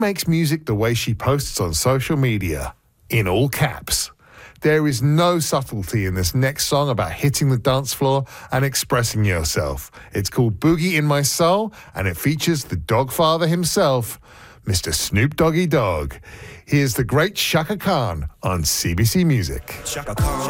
makes music the way she posts on social media, in all caps. There is no subtlety in this next song about hitting the dance floor and expressing yourself. It's called Boogie in My Soul, and it features the Dogfather himself, Mr. Snoop Doggy Dogg. Here's the great Chaka Khan on CBC Music. Chaka Khan.